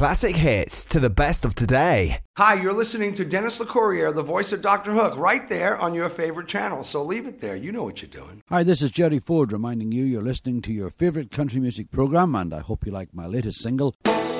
classic hits to the best of today. Hi, you're listening to Dennis LeCourrier, the voice of Dr. Hook, right there on your favorite channel. So leave it there. You know what you're doing. Hi, this is Jerry Ford reminding you you're listening to your favorite country music program, and I hope you like my latest single.